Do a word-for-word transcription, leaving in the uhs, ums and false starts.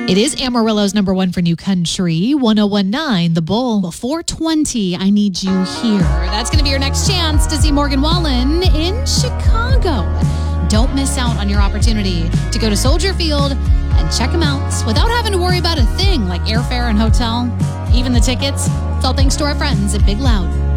It is Amarillo's number one for new country, one oh one nine The Bull. Well, four twenty, I Need You Here. That's going to be your next chance to see Morgan Wallen in Chicago. Don't miss out on your opportunity to go to Soldier Field and check him out without having to worry about a thing like airfare and hotel. Even the tickets. It's all thanks to our friends at Big Loud.